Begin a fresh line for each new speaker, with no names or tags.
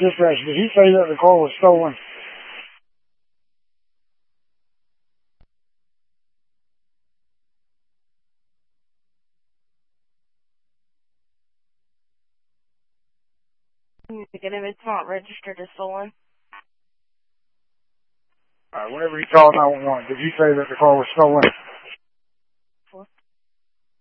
dispatch, did he say that the car was stolen?
Negative, it's not registered as stolen.
Whenever he called 911, did he say that the car was stolen?